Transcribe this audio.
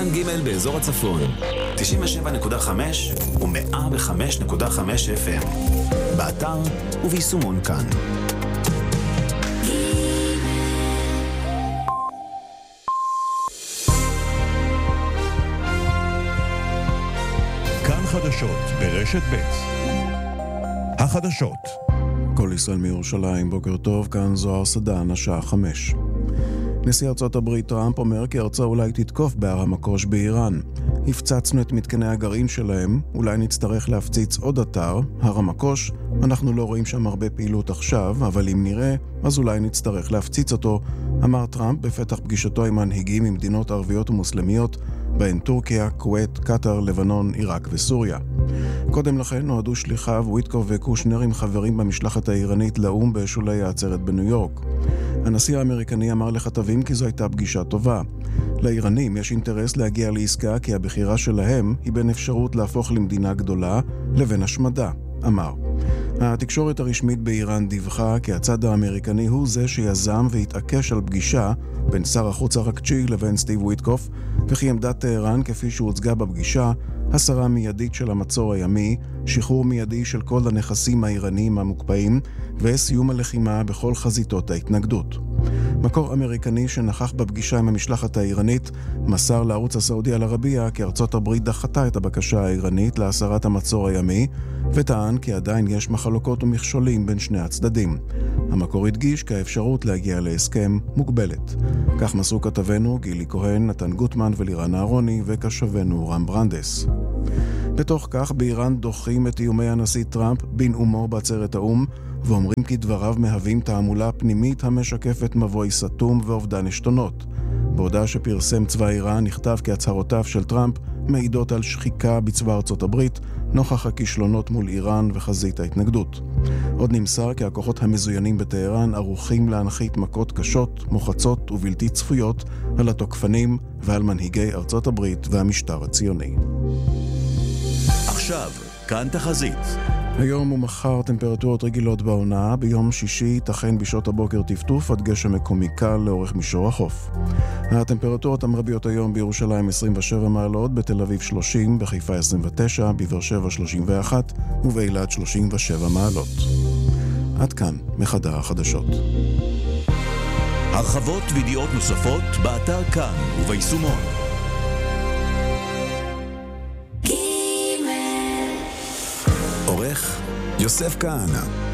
ג' באזור הצפון, 97.5 ו-105.5 FM. באתר וביישומון כאן. כאן חדשות ברשת ב'. החדשות. כל ישראל מירושלים, בוקר טוב, כאן זוהר סדן, השעה 5. נשיא ארצות הברית טראמפ אומר כי ארצה אולי תתקוף בהר המקוש באיראן. הפצצנו את מתקני הגרעין שלהם, אולי נצטרך להפציץ עוד אתר, הר המקוש. אנחנו לא רואים שם הרבה פעילות עכשיו, אבל אם נראה, אז אולי נצטרך להפציץ אותו, אמר טראמפ בפתח פגישתו עם מנהיגים ממדינות ערביות ומוסלמיות, בהן טורקיה, כווית, קטר, לבנון, עיראק וסוריה. קודם לכן נועדו שליחיו וויטקוף וקושנר עם חברים במשלחת האיראנית לאום בשולי העצרת בניו יורק. הנשיא האמריקני אמר לכתבים כי זו הייתה פגישה טובה. לאיראנים יש אינטרס להגיע לעסקה כי הבחירה שלהם היא בין אפשרות להפוך למדינה גדולה לבין השמדה, אמר. התקשורת הרשמית באיראן דיווחה כי הצד האמריקני הוא זה שיזם והתעקש על פגישה בין שר החוץ הראקצ'י לבין סטיב וויטקוף, וכי עמדת טהרן כפי שהוצגה בפגישה, הסרה מיידית של המצור הימי, שחרור מיידי של כל הנכסים האיראניים המוקפאים, וסיום הלחימה בכל חזיתות ההתנגדות. מקור אמריקני שנכח בפגישה עם המשלחת האיראנית מסר לערוץ הסעודי אל-ערבייה כי ארצות הברית דחתה את הבקשה האיראנית להסרת המצור הימי, וטען כי עדיין יש מחלוקות ומכשולים בין שני הצדדים. המקור הדגיש כי האפשרות להגיע להסכם מוגבלת. כך מסרו כתבנו גילי כהן, נתן גוטמן ולירן אהרוני, וקשבנו רם ברנדס. בתוך כך באיראן דוחים את איומי הנשיא טראמפ בנאומו בעצרת האום, ואומרים כי דבריו מהווים תעמולה פנימית המשקפת מבוי סתום ואובדן עשתונות. בהודעה שפרסם צבא איראן נכתב כי הצהרותיו של טראמפ מעידות על שחיקה בצבא ארצות הברית נוכח הכישלונות מול איראן וחזית ההתנגדות. עוד נמסר כי הכוחות המזוינים בטהרן ערוכים להנחית מכות קשות, מוחצות ובלתי צפויות על התוקפנים ועל מנהיגי ארצות הברית והמשטר הציוני. עכשיו, כאן תחזית. היום ומחר טמפרטורות רגילות בעונה, ביום שישי ייתכן בשעות הבוקר טפטוף עד גשם מקומי קל לאורך מישור החוף. הטמפרטורות המרביות היום בירושלים 27 מעלות, בתל אביב 30, בחיפה 29, בבאר שבע 31 ובאילת 37 מעלות. עד כאן מחדר החדשות. הרחבות וידיעות נוספות באתר כאן וביישומון. עורך יוסף כהנא.